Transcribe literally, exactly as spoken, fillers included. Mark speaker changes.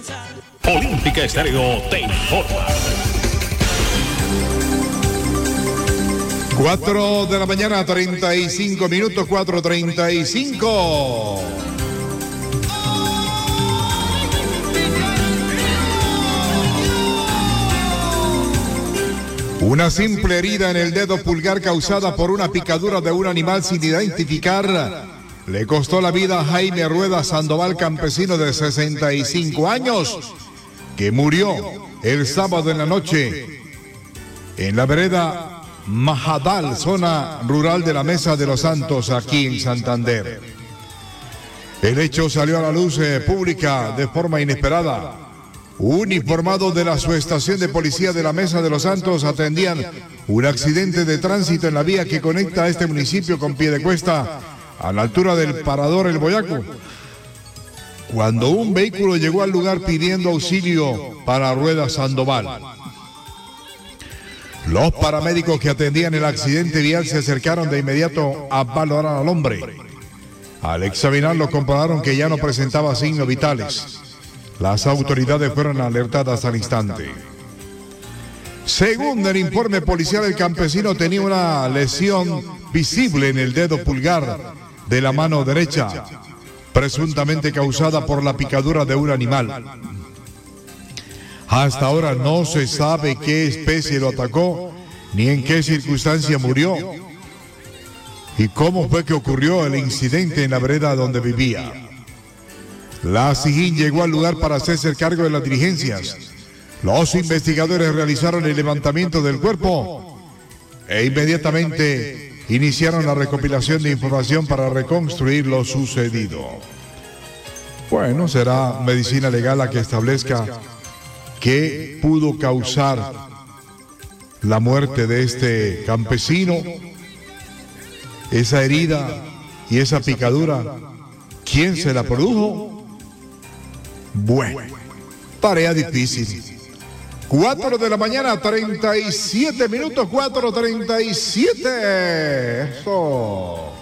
Speaker 1: Olímpica Estéreo te informa.
Speaker 2: cuatro de la mañana, treinta y cinco minutos, cuatro treinta y cinco. Una simple herida en el dedo pulgar causada por una picadura de un animal sin identificar le costó la vida a Jaime Rueda Sandoval, campesino de sesenta y cinco años, que murió el sábado en la noche en la vereda Majadal, zona rural de la Mesa de los Santos, aquí en Santander. El hecho salió a la luz eh, pública de forma inesperada. Uniformados de la subestación de policía de la Mesa de los Santos atendían un accidente de tránsito en la vía que conecta a este municipio con Piedecuesta, a la altura del Parador El Boyaco, cuando un vehículo llegó al lugar pidiendo auxilio para Rueda Sandoval. Los paramédicos que atendían el accidente vial se acercaron de inmediato a valorar al hombre. Al examinarlo comprobaron que ya no presentaba signos vitales. Las autoridades fueron alertadas al instante. Según el informe policial, el campesino tenía una lesión visible en el dedo pulgar de la mano derecha, presuntamente causada por la picadura de un animal. Hasta ahora no se sabe qué especie lo atacó, ni en qué circunstancia murió, y cómo fue que ocurrió el incidente en la vereda donde vivía. La SIJIN llegó al lugar para hacerse cargo de las diligencias. Los investigadores realizaron el levantamiento del cuerpo e inmediatamente iniciaron la recopilación de información para reconstruir lo sucedido. Bueno, será medicina legal la que establezca qué pudo causar la muerte de este campesino, esa herida y esa picadura. ¿Quién se la produjo? Bueno, tarea difícil. cuatro de la mañana, treinta y siete minutos, cuatro treinta y siete. Eso.